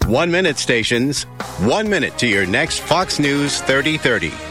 1 minute stations, 1 minute to your next Fox News 3030.